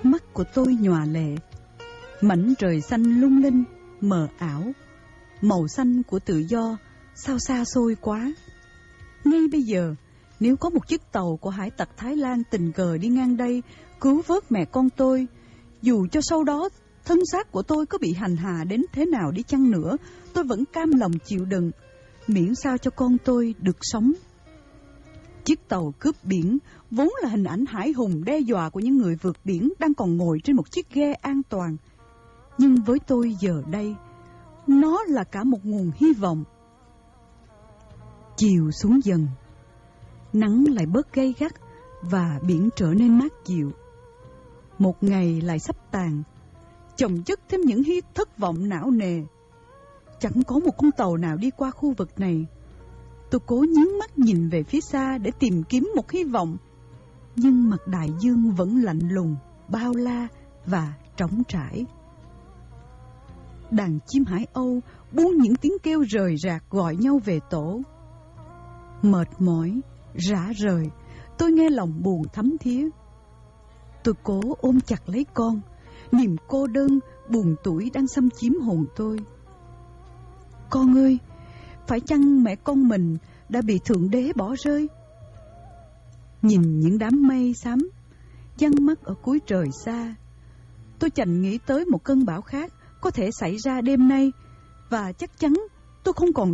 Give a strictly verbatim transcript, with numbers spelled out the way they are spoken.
Mắt của tôi nhòa lệ. Mảnh trời xanh lung linh, mờ ảo. Màu xanh của tự do, sao xa xôi quá. Ngay bây giờ, nếu có một chiếc tàu của hải tặc Thái Lan tình cờ đi ngang đây, cứu vớt mẹ con tôi, dù cho sau đó thân xác của tôi có bị hành hạ đến thế nào đi chăng nữa, tôi vẫn cam lòng chịu đựng, miễn sao cho con tôi được sống. Chiếc tàu cướp biển vốn là hình ảnh hãi hùng đe dọa của những người vượt biển đang còn ngồi trên một chiếc ghe an toàn. Nhưng với tôi giờ đây, nó là cả một nguồn hy vọng. Chiều xuống dần, nắng lại bớt gay gắt và biển trở nên mát dịu. Một ngày lại sắp tàn, chồng chất thêm những hy thất vọng não nề. Chẳng có một con tàu nào đi qua khu vực này. Tôi cố nhướng mắt nhìn về phía xa để tìm kiếm một hy vọng, nhưng mặt đại dương vẫn lạnh lùng, bao la và trống trải. Đàn chim Hải Âu buông những tiếng kêu rời rạc gọi nhau về tổ. Mệt mỏi, rã rời, tôi nghe lòng buồn thấm thía. Tôi cố ôm chặt lấy con, niềm cô đơn, buồn tủi đang xâm chiếm hồn tôi. Con ơi, phải chăng mẹ con mình đã bị Thượng Đế bỏ rơi? Nhìn những đám mây xám giăng mắt ở cuối trời xa, tôi chạnh nghĩ tới một cơn bão khác có thể xảy ra đêm nay, và chắc chắn tôi không còn